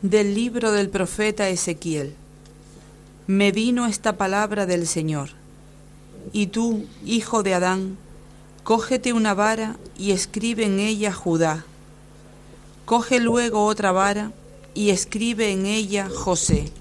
Del libro del profeta Ezequiel. Me vino esta palabra del Señor. Y tú, hijo de Adán, cógete una vara y escribe en ella Judá. Coge luego otra vara y escribe en ella José.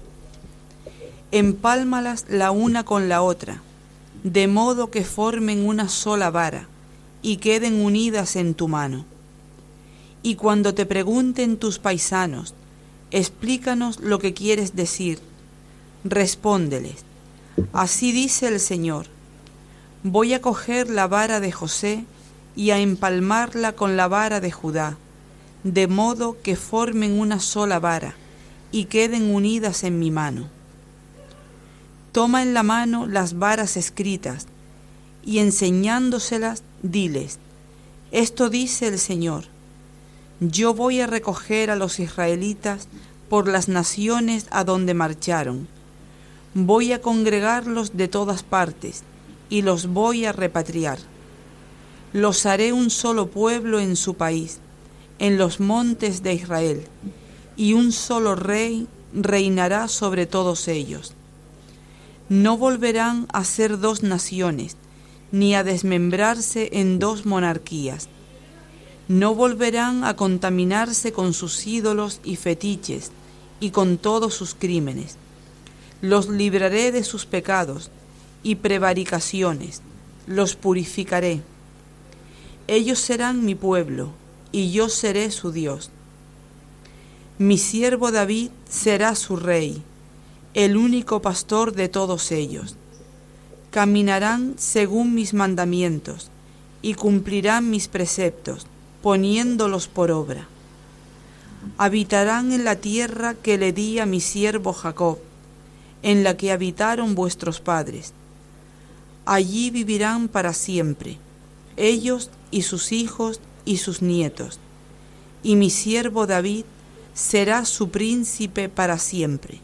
Empálmalas la una con la otra, de modo que formen una sola vara y queden unidas en tu mano. Y cuando te pregunten tus paisanos, explícanos lo que quieres decir, respóndeles, así dice el Señor, voy a coger la vara de José y a empalmarla con la vara de Judá, de modo que formen una sola vara y queden unidas en mi mano. Toma en la mano las varas escritas y enseñándoselas, diles, esto dice el Señor, yo voy a recoger a los israelitas por las naciones a donde marcharon. Voy a congregarlos de todas partes y los voy a repatriar. Los haré un solo pueblo en su país, en los montes de Israel, y un solo rey reinará sobre todos ellos. No volverán a ser dos naciones, ni a desmembrarse en dos monarquías. No volverán a contaminarse con sus ídolos y fetiches y con todos sus crímenes. Los libraré de sus pecados y prevaricaciones, los purificaré. Ellos serán mi pueblo y yo seré su Dios. Mi siervo David será su rey, el único pastor de todos ellos. Caminarán según mis mandamientos y cumplirán mis preceptos, poniéndolos por obra. Habitarán en la tierra que le di a mi siervo Jacob, en la que habitaron vuestros padres. Allí vivirán para siempre, ellos y sus hijos y sus nietos, y mi siervo David será su príncipe para siempre.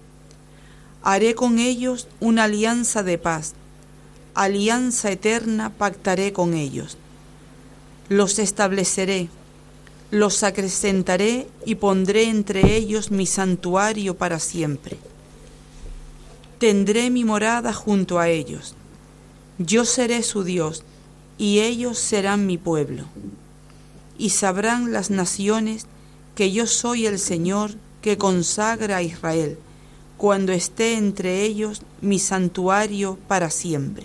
Haré con ellos una alianza de paz, alianza eterna pactaré con ellos. Los estableceré, los acrecentaré y pondré entre ellos mi santuario para siempre. Tendré mi morada junto a ellos. Yo seré su Dios y ellos serán mi pueblo. Y sabrán las naciones que yo soy el Señor que consagra a Israel, cuando esté entre ellos mi santuario para siempre.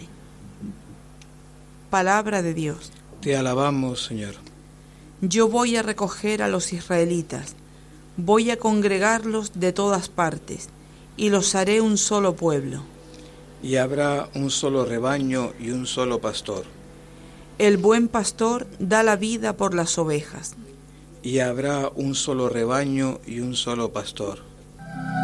Palabra de Dios. Te alabamos, Señor. Yo voy a recoger a los israelitas, voy a congregarlos de todas partes, y los haré un solo pueblo. Y habrá un solo rebaño y un solo pastor. El buen pastor da la vida por las ovejas. Y habrá un solo rebaño y un solo pastor.